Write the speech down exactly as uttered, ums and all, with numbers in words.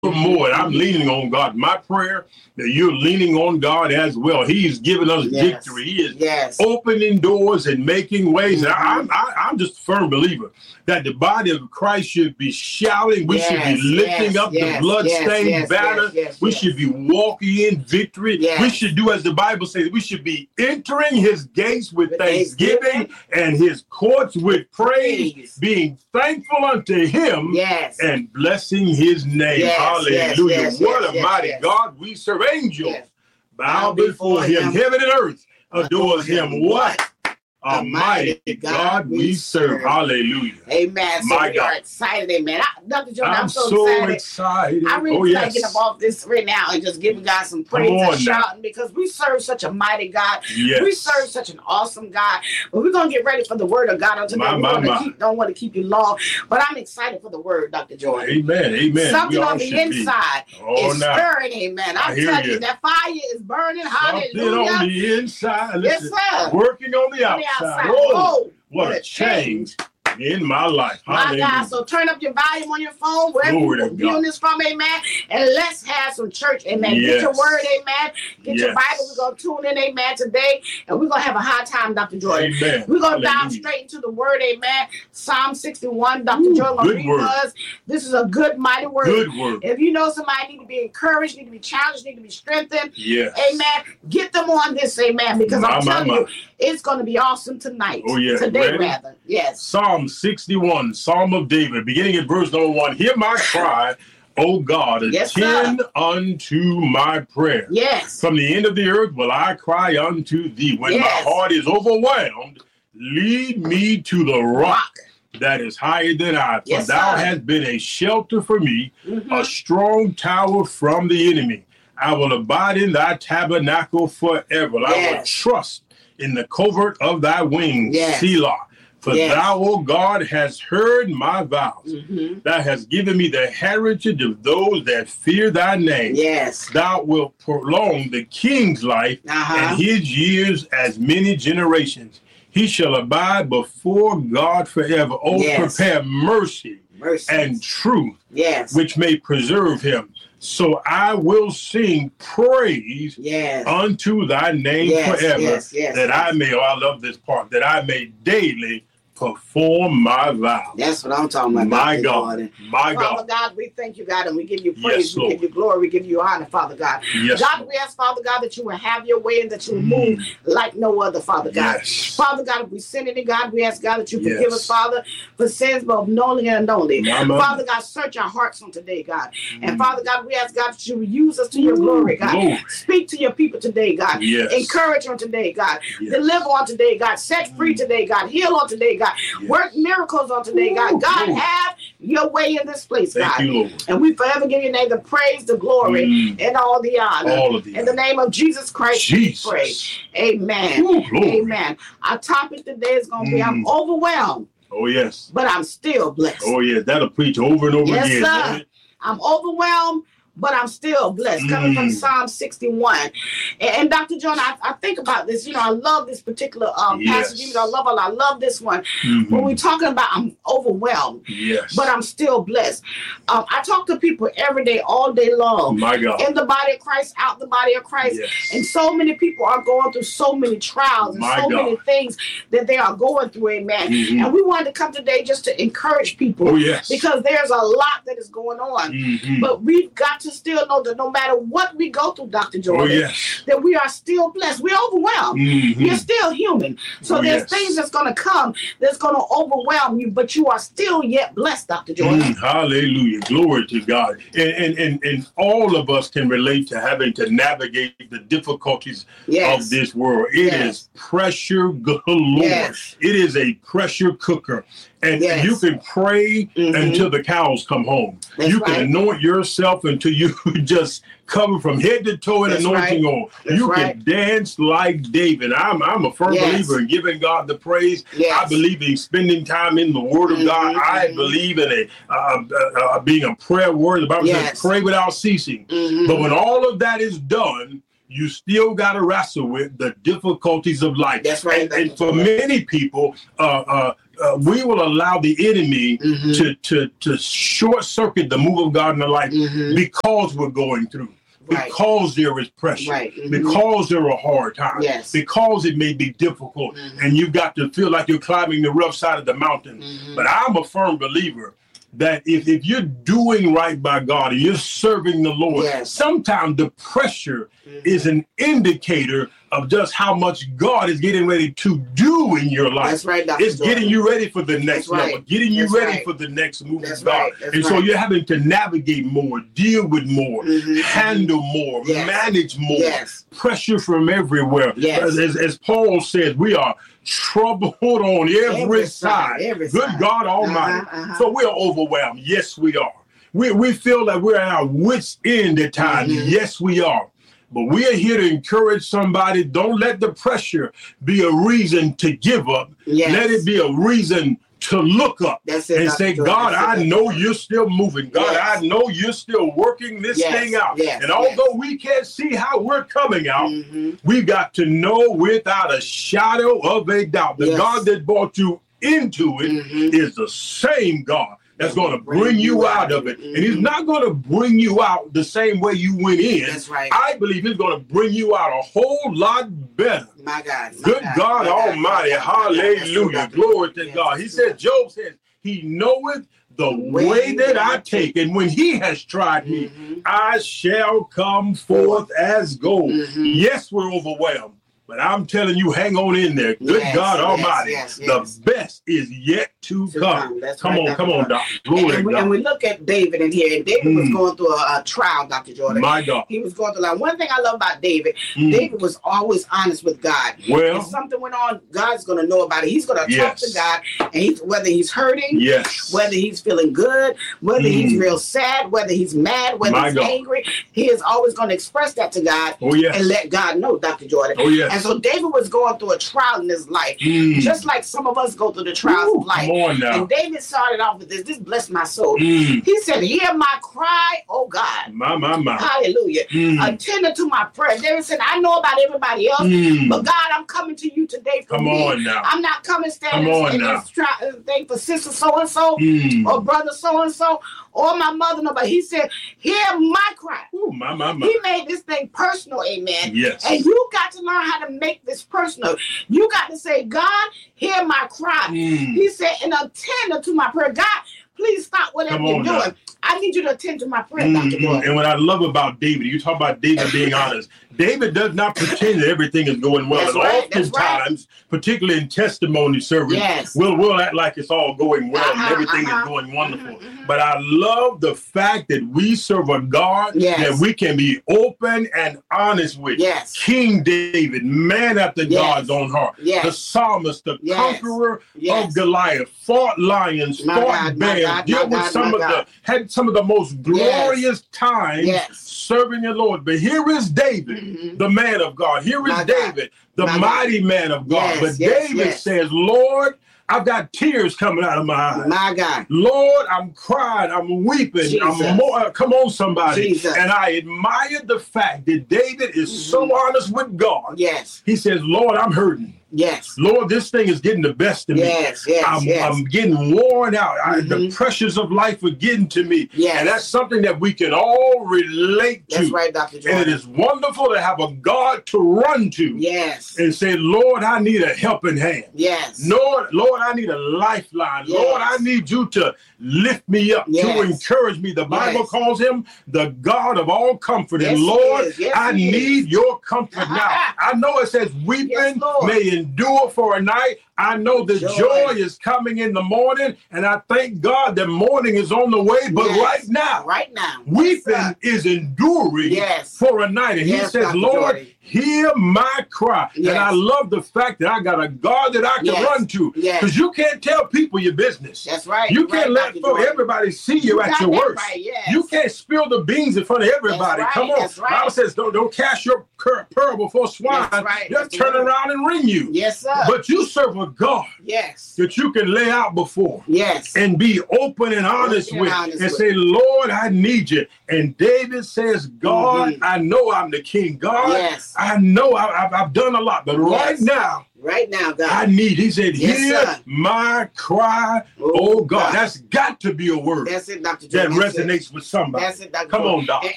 more, and I'm leaning on God. My prayer that you're leaning on God as well. He's given us yes. victory. He is yes. opening doors and making ways. Mm-hmm. And I'm, I, I'm just a firm believer that the body of Christ should be shouting. We yes, should be lifting yes, up yes, the bloodstained yes, banner. Yes, yes, we yes. should be walking in victory. Yes. We should do as the Bible says. We should be entering his gates with, with thanksgiving, thanksgiving and his courts with praise, praise, being thankful unto him yes. and blessing his name. Yes, Hallelujah. Yes, yes, what yes, a yes, mighty yes. God we serve. Angels yes. bow before him. him. Heaven and earth adores him. him. What? A mighty God, God we serve. serve. Hallelujah. Amen. So My we God. are excited. Amen. I, Doctor Jordan, I'm, I'm so, so excited. excited. I really oh, feel yes. like getting up off this right now and just giving God some praise and shouting because we serve such a mighty God. Yes. We serve such an awesome God. But we're going to get ready for the word of God on today. My, we my, my. Keep, don't want to keep you long, but I'm excited for the word, Doctor Jordan. Amen. Amen. Something on the inside oh, is now. stirring. Amen. I'm telling you, that fire is burning. Something Hallelujah. on the inside. Listen, yes, sir. Working on the on outside. The outside. Oh. Oh. What, what a change. change in my life. My Hallelujah. God, so turn up your volume on your phone, wherever you're viewing this from, amen. And let's have some church, amen. Yes. Get your word, amen. Get yes. your Bible. We're going to tune in, amen, today. And we're going to have a high time, Doctor Jordan. Amen. We're going to dive straight into the word, amen. Psalm sixty-one, Doctor Jordan going to read for us. This is a good, mighty word. Good word. If you know somebody need to be encouraged, need to be challenged, need to be strengthened, yes. amen, get them on this, amen, because my, I'm telling my, my. you, it's going to be awesome tonight. Oh, yeah. Today, Ready? rather. Yes. Psalm sixty-one, Psalm of David, beginning at verse number one. Hear my cry, O God, yes, attend sir. unto my prayer. Yes. From the end of the earth will I cry unto thee. When yes. my heart is overwhelmed, lead me to the rock that is higher than I. For yes, thou sir. hast been a shelter for me, mm-hmm. a strong tower from the enemy. I will abide in thy tabernacle forever. Yes. I will trust in the covert of thy wings, yes. Selah. For yes. thou, O God, hast heard my vows. Mm-hmm. Thou hast given me the heritage of those that fear thy name. Yes. Thou wilt prolong the king's life uh-huh. and his years as many generations. He shall abide before God forever. O yes. prepare mercy Mercies. and truth, yes. which may preserve him. So I will sing praise yes. unto thy name yes, forever, yes, yes, that yes. I may, oh, I love this part, that I may daily perform my vow. That's what I'm talking about. My Doctor God. Jordan. My God. Father God, we thank you, God, and we give you praise, yes, we Lord. give you glory, we give you honor, Father God. Yes, God, Lord. we ask, Father God, that you will have your way and that you will mm. move like no other, Father God. Yes. Father God, if we sin any, God, we ask, God, that you forgive yes. us, Father, for sins both knowingly and unknowingly. Mama. Father God, search our hearts on today, God. Mm. And Father God, we ask, God, that you will use us to your glory, God. Glory. Speak to your people today, God. Yes. Encourage on today, God. Yes. Deliver on today, God. Set free today, God. Heal on today, God. Yes. Work miracles on today, God. God, Lord. have your way in this place, Thank God. you, Lord. And we forever give your name the praise, the glory, mm. and all the honor. All of the in honor. the name of Jesus Christ, Jesus. we pray. Amen. Ooh, Amen. Our topic today is going to be, mm. I'm overwhelmed. Oh, yes. But I'm still blessed. Oh, yes. That'll preach over and over yes, again. Yes, sir. Man. I'm overwhelmed, but I'm still blessed. Coming mm. from Psalm sixty-one. And, and Doctor John, I, I think about this. You know, I love this particular um, yes. passage. You know, I love it. I love this one. Mm-hmm. When we're talking about I'm overwhelmed, yes. but I'm still blessed. Um, I talk to people every day, all day long. My God. In the body of Christ, out the body of Christ. Yes. And so many people are going through so many trials and My so God. many things that they are going through, amen. Mm-hmm. And we wanted to come today just to encourage people. Oh, yes. Because there's a lot that is going on. Mm-hmm. But we've got to still know that no matter what we go through, Doctor Jordan, oh, yes. that we are still blessed. We're overwhelmed. Mm-hmm. You're still human. So oh, there's yes. things that's going to come that's going to overwhelm you, but you are still yet blessed, Doctor Jordan. Mm, hallelujah. Glory to God. And, and, and, and all of us can relate to having to navigate the difficulties yes. of this world. It yes. is pressure galore. Yes. It is a pressure cooker. And yes. you can pray mm-hmm. until the cows come home. That's you right. can anoint yourself until you just cover from head to toe in That's anointing right. oil. That's you right. can dance like David. I'm I'm a firm yes. believer in giving God the praise. Yes. I believe in spending time in the Word of mm-hmm. God. I mm-hmm. believe in a uh, uh, uh, being a prayer word. The Bible yes. says, "Pray without ceasing." Mm-hmm. But when all of that is done, you still got to wrestle with the difficulties of life. That's right. And, and for many people, uh, uh, uh, we will allow the enemy mm-hmm. to, to, to short circuit the move of God in our life mm-hmm. because we're going through. Right. Because there is pressure, right. mm-hmm. because there are hard times, yes. because it may be difficult, mm-hmm. and you've got to feel like you're climbing the rough side of the mountain. Mm-hmm. But I'm a firm believer that if, if you're doing right by God and you're serving the Lord, yes. sometimes the pressure mm-hmm. is an indicator of just how much God is getting ready to do in your life. That's right, Doctor It's Jordan. getting you ready for the next right. level, getting you That's ready right. for the next move That's of God. right. That's and so right. you're having to navigate more, deal with more, mm-hmm. handle more, yes. manage more, yes. pressure from everywhere. Yes. As, as, as Paul says, we are troubled on every, every side. side. Every Good side. God Almighty. Uh-huh, uh-huh. So we are overwhelmed. Yes, we are. We, we feel that we're at our wits' end at times. Mm-hmm. Yes, we are. But we are here to encourage somebody. Don't let the pressure be a reason to give up. Yes. Let it be a reason to look up it, and Doctor say, Jordan. God, I know you're still moving. God, yes. I know you're still working this yes. thing out. Yes. And although yes. we can't see how we're coming out, mm-hmm. we've got to know without a shadow of a doubt, the yes. God that brought you into it mm-hmm. is the same God that's going to bring you out of it. Mm-hmm. And he's not going to bring you out the same way you went in. That's right. I believe he's going to bring you out a whole lot better. My God. My Good God, God my Almighty. God, Hallelujah. God. Glory to yes. God. He said, Job says, he knoweth the way, way that I take. And when he has tried me, mm-hmm. I shall come forth as gold. Mm-hmm. Yes, we're overwhelmed. But I'm telling you, hang on in there. Good yes, God Almighty. Yes, yes, yes. The best is yet to, to come. come. Come right, on, come on, Doctor And, and, we, and we look at David in here. And David mm. was going through a, a trial, Doctor Jordan. My God. He was going through like one thing I love about David. Mm. David was always honest with God. Well, if something went on, God's going to know about it. He's going to yes. talk to God, and he's, whether he's hurting, yes. whether he's feeling good, whether mm. he's real sad, whether he's mad, whether My he's God. angry, he is always going to express that to God oh, yes. and let God know, Doctor Jordan. Oh, yes. And so David was going through a trial in his life, mm. just like some of us go through the trials Ooh, of life. Come on now. And David started off with this. This blessed my soul. Mm. He said, "Hear my cry, oh God." My, my, my. Hallelujah. Mm. Attend to my prayer. David said, "I know about everybody else, mm. but God, I'm coming to you today for Come me. On now. I'm not coming standing in this tri- thing for sister so and so or brother so and so or my mother. No, but he said, hear my cry." Ooh, my, my, my. He made this thing personal, amen. Yes. And you got to learn how to make this personal. You got to say, God, hear my cry. Mm. He said, and attend to my prayer. God, please stop whatever you're doing. Now. I need you to attend to my prayer, mm-hmm. Doctor Jordan. And what I love about David, you talk about David being honest. David does not pretend that everything is going well. That's and right, oftentimes, right. particularly in testimony service, yes. we'll, we'll act like it's all going well uh-huh, and everything uh-huh. is going wonderful. Mm-hmm. But I love the fact that we serve a God yes. that we can be open and honest with. Yes. King David, man after yes. God's own heart. Yes. The psalmist, the yes. conqueror yes. of Goliath, fought lions, my fought God, bears, God, dealt with God, some of God. the, had some of the most glorious yes. times yes. serving the Lord. But here is David, mm-hmm. the man of God. Here is my David, the my mighty God. man of God. Yes, but yes, David yes. says, Lord, I've got tears coming out of my eyes. My God. Lord, I'm crying. I'm weeping. Jesus. I'm more, come on, somebody. Jesus. And I admire the fact that David is mm-hmm. so honest with God. Yes. He says, Lord, I'm hurting. Yes. Lord, this thing is getting the best of me. Yes, yes, I'm, yes. I'm getting worn out. Mm-hmm. I, the pressures of life are getting to me. Yes. And that's something that we can all relate to. That's right, Doctor Jordan. And it is wonderful to have a God to run to. Yes. And say, Lord, I need a helping hand. Yes. Lord, Lord, I need a lifeline. Yes. Lord, I need you to lift me up, yes. to encourage me. The Bible yes. calls him the God of all comfort. Yes, and Lord, yes, I need is. your comfort now. I know it says weeping yes, may endure for a night. I know the joy. joy is coming in the morning, and I thank God that morning is on the way. But yes. right now, right now, weeping yes, is enduring yes. for a night. And yes, he says, Doctor Lord, Jordan. hear my cry. Yes. And I love the fact that I got a God that I can yes. run to. Because yes. you can't tell people your business. That's right. You can't right, let folk, everybody see you, you at your worst. Right, yes. You can't spill the beans in front of everybody. Right, Come on. that's right. The Bible says, don't, don't cast your pearl before swine. That's right. They'll that's turn right. around and ring you. Yes, sir. But you serve a God. Yes. That you can lay out before. Yes. And be open and honest with. Honest and with. Say, Lord, I need you. And David says, God, mm-hmm. I know I'm the king. God, yes. I know I, I've, I've done a lot. But yes. right now, Right now, God. I need, he said, yes, hear sir. my cry, oh, oh God. God. That's got to be a word. That's it, Doctor Joe. That That's resonates it. with somebody. That's it, Doctor Come Joe. on, Doctor.